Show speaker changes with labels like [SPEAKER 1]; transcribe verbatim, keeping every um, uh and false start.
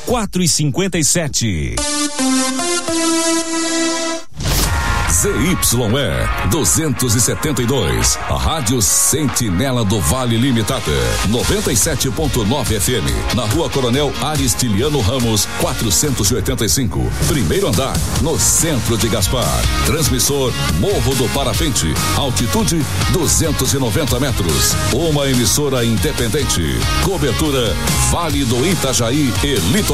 [SPEAKER 1] quatro e cinquenta e sete. Z Y E duzentos e setenta e dois, a Rádio Sentinela do Vale Limitada, noventa e sete ponto nove F M, na Rua Coronel Aristiliano Ramos, quatrocentos e oitenta e cinco, primeiro andar, no centro de Gaspar. Transmissor Morro do Parapente, altitude duzentos e noventa metros. Uma emissora independente. Cobertura Vale do Itajaí e Litoral.